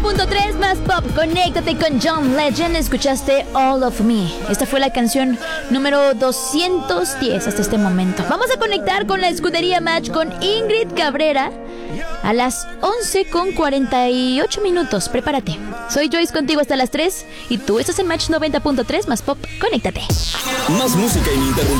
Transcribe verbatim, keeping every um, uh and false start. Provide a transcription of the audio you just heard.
punto tres más pop. Conéctate con John Legend. Escuchaste All of Me. Esta fue la canción número doscientos diez hasta este momento. Vamos a conectar con la escudería Match con Ingrid Cabrera a las once con cuarenta y ocho minutos. Prepárate. Soy Joyce contigo hasta las tres y tú estás en Match noventa punto tres más pop. Conéctate. Más música ininterrumpida.